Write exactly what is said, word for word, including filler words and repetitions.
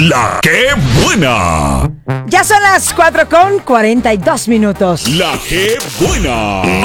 La que buena. Ya son las cuatro con cuarenta y dos minutos. La que buena.